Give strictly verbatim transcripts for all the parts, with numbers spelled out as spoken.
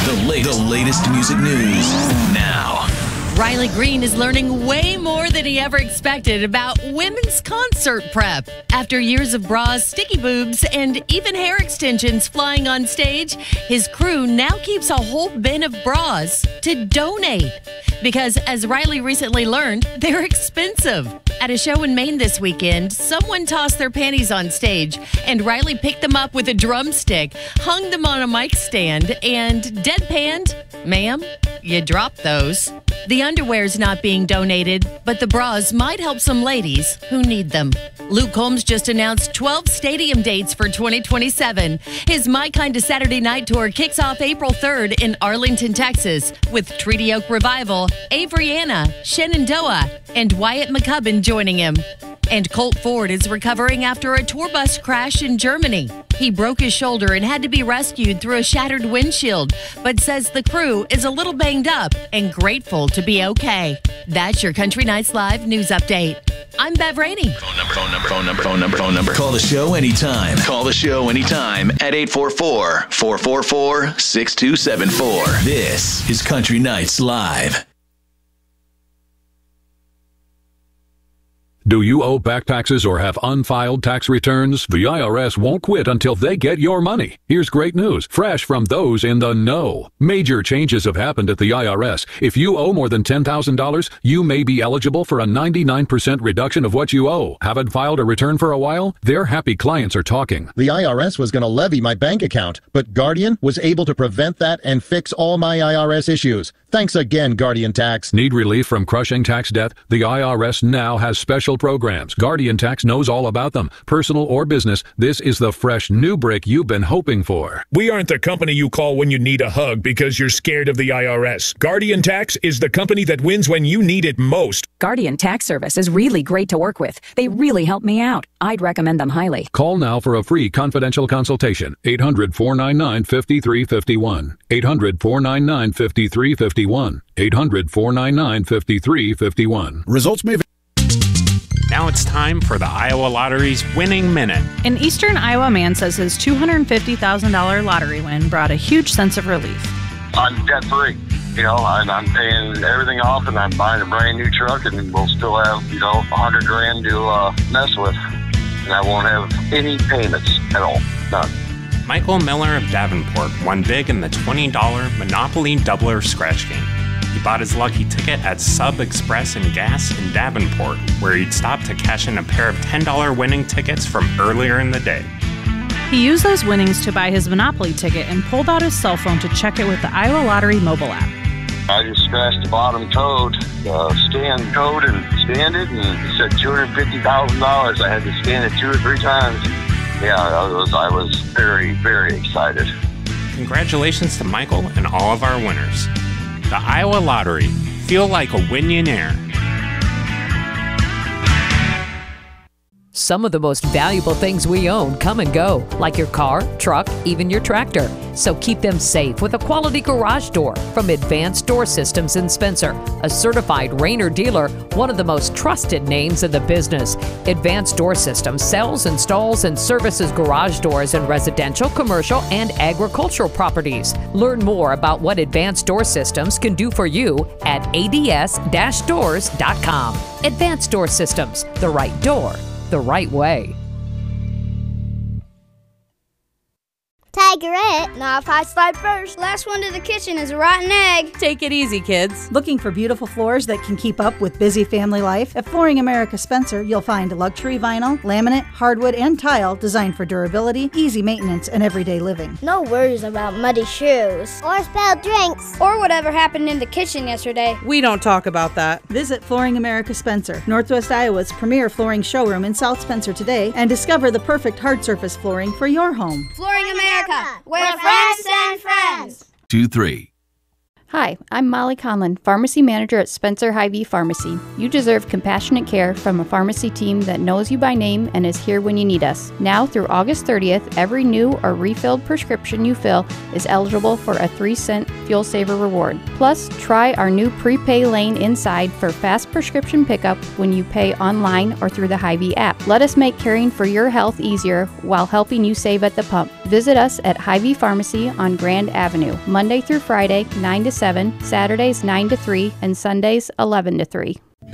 The latest, the latest music news now. Riley Green is learning way more than he ever expected about women's concert prep. After years of bras, sticky boobs, and even hair extensions flying on stage, his crew now keeps a whole bin of bras to donate. Because, as Riley recently learned, they're expensive. At a show in Maine this weekend, someone tossed their panties on stage, and Riley picked them up with a drumstick, hung them on a mic stand, and deadpanned, "Ma'am, you dropped those." The underwear's not being donated, but the bras might help some ladies who need them. Luke Combs just announced twelve stadium dates for twenty twenty-seven. His My Kinda Saturday Night Tour kicks off April third in Arlington, Texas, with Treaty Oak Revival, Avriana, Shenandoah, and Wyatt McCubbin joining him. And Colt Ford is recovering after a tour bus crash in Germany. He broke his shoulder and had to be rescued through a shattered windshield, but says the crew is a little banged up and grateful to be okay. That's your Country Nights Live news update. I'm Bev Rainey. Phone number, phone number, phone number, phone number, phone number. Call the show anytime. Call the show anytime at eight four four, four four four, six two seven four. This is Country Nights Live. Do you owe back taxes or have unfiled tax returns? The I R S won't quit until they get your money. Here's great news, fresh from those in the know. Major changes have happened at the I R S. If you owe more than ten thousand dollars, you may be eligible for a ninety-nine percent reduction of what you owe. Haven't filed a return for a while? Their happy clients are talking. The I R S was going to levy my bank account, but Guardian was able to prevent that and fix all my I R S issues. Thanks again, Guardian Tax. Need relief from crushing tax debt? The I R S now has special programs. Guardian Tax knows all about them. Personal or business, this is the fresh new break you've been hoping for. We aren't the company you call when you need a hug because you're scared of the I R S. Guardian Tax is the company that wins when you need it most. Guardian Tax Service is really great to work with. They really help me out. I'd recommend them highly. Call now for a free confidential consultation. eight hundred, four nine nine, five three five one. eight hundred, four nine nine, five three five one. eight hundred, four nine nine, five three five one. Results may vary. Now it's time for the Iowa Lottery's Winning Minute. An Eastern Iowa man says his two hundred fifty thousand dollars lottery win brought a huge sense of relief. I'm debt-free, you know, and I'm paying everything off, and I'm buying a brand new truck, and we'll still have, you know, a hundred grand to uh, mess with, and I won't have any payments at all, none. Michael Miller of Davenport won big in the twenty dollars Monopoly Doubler scratch game. He bought his lucky ticket at Sub Express and Gas in Davenport, where he'd stopped to cash in a pair of ten dollars winning tickets from earlier in the day. He used those winnings to buy his Monopoly ticket and pulled out his cell phone to check it with the Iowa Lottery mobile app. I just scratched the bottom code, uh, scan code and scanned it, and it said two hundred fifty thousand dollars. I had to scan it two or three times. Yeah, I was, I was very, very excited. Congratulations to Michael and all of our winners. The Iowa Lottery. Feel like a Winionaire. Some of the most valuable things we own come and go, like your car, truck, even your tractor. So keep them safe with a quality garage door from Advanced Door Systems in Spencer, a certified Rainer dealer, one of the most trusted names in the business. Advanced Door Systems sells, installs, and services garage doors in residential, commercial, and agricultural properties. Learn more about what Advanced Door Systems can do for you at A D S dash doors dot com. Advanced Door Systems, the right door, the right way. Tigerette, not if I slide first. Last one to the kitchen is a rotten egg. Take it easy, kids. Looking for beautiful floors that can keep up with busy family life? At Flooring America Spencer, you'll find luxury vinyl, laminate, hardwood, and tile designed for durability, easy maintenance, and everyday living. No worries about muddy shoes. Or spilled drinks. Or whatever happened in the kitchen yesterday. We don't talk about that. Visit Flooring America Spencer, Northwest Iowa's premier flooring showroom in South Spencer today, and discover the perfect hard surface flooring for your home. Flooring America. We're friends and friends. Two, three. Hi, I'm Molly Conlon, Pharmacy Manager at Spencer Hy-Vee Pharmacy. You deserve compassionate care from a pharmacy team that knows you by name and is here when you need us. Now through August thirtieth, every new or refilled prescription you fill is eligible for a three cent Fuel Saver reward. Plus, try our new prepay lane inside for fast prescription pickup when you pay online or through the Hy-Vee app. Let us make caring for your health easier while helping you save at the pump. Visit us at Hy-Vee Pharmacy on Grand Avenue, Monday through Friday, nine to seven, Saturdays, nine to three, and Sundays, eleven to three.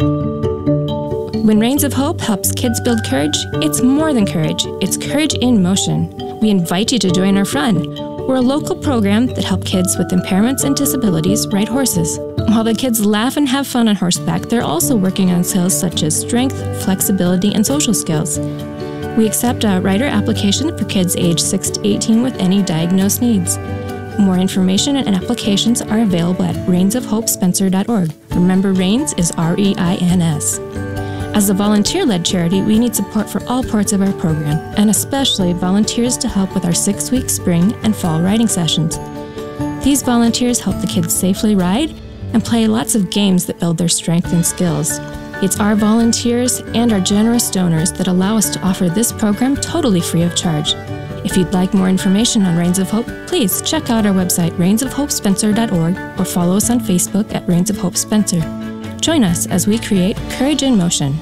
When Reigns of Hope helps kids build courage, it's more than courage. It's courage in motion. We invite you to join our fun. We're a local program that helps kids with impairments and disabilities ride horses. While the kids laugh and have fun on horseback, they're also working on skills such as strength, flexibility, and social skills. We accept a rider application for kids aged six to eighteen with any diagnosed needs. More information and applications are available at reins of hope spencer dot org. Remember, Reins is R E I N S. As a volunteer-led charity, we need support for all parts of our program, and especially volunteers to help with our six-week spring and fall riding sessions. These volunteers help the kids safely ride and play lots of games that build their strength and skills. It's our volunteers and our generous donors that allow us to offer this program totally free of charge. If you'd like more information on Reins of Hope, please check out our website, reins of hope spencer dot org, or follow us on Facebook at Reins of Hope Spencer. Join us as we create Courage in Motion.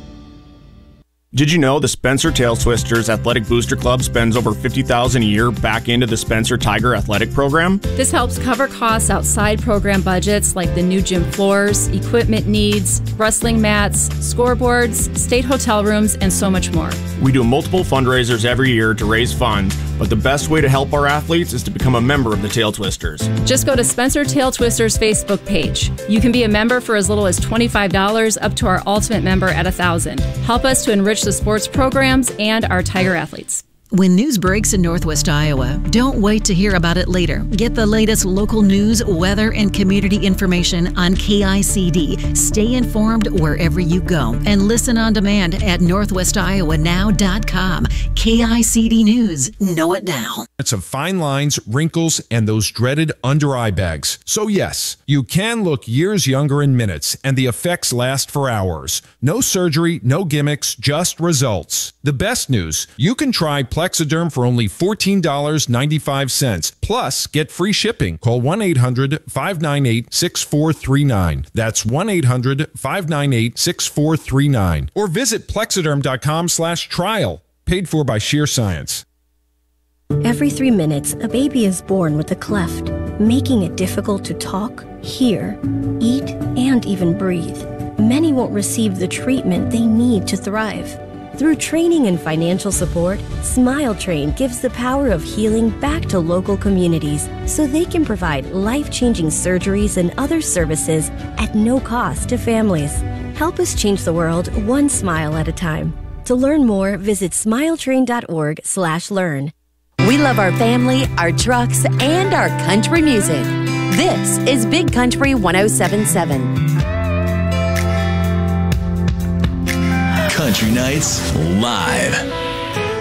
Did you know the Spencer Tail Twisters Athletic Booster Club spends over fifty thousand dollars a year back into the Spencer Tiger Athletic Program? This helps cover costs outside program budgets like the new gym floors, equipment needs, wrestling mats, scoreboards, state hotel rooms, and so much more. We do multiple fundraisers every year to raise funds, but the best way to help our athletes is to become a member of the Tail Twisters. Just go to Spencer Tail Twisters Facebook page. You can be a member for as little as twenty-five dollars up to our ultimate member at one thousand dollars. Help us to enrich the sports programs and our Tiger athletes. When news breaks in Northwest Iowa, don't wait to hear about it later. Get the latest local news, weather, and community information on K I C D. Stay informed wherever you go and listen on demand at northwest iowa now dot com. K I C D News. Know it now. It's of fine lines, wrinkles, and those dreaded under eye bags. So yes, you can look years younger in minutes, and the effects last for hours. No surgery, no gimmicks, just results. The best news, you can try Plexiderm for only fourteen dollars and ninety-five cents. Plus, get free shipping. Call one eight hundred, five nine eight, six four three nine. That's one eight hundred, five nine eight, six four three nine. Or visit plexiderm dot com slash trial. Paid for by Sheer Science. Every three minutes, a baby is born with a cleft, making it difficult to talk, hear, eat, and even breathe. Many won't receive the treatment they need to thrive. Through training and financial support, Smile Train gives the power of healing back to local communities so they can provide life-changing surgeries and other services at no cost to families. Help us change the world one smile at a time. To learn more, visit smile train dot org slash learn. We love our family, our trucks, and our country music. This is Big Country one oh seven point seven. Country Nights Live.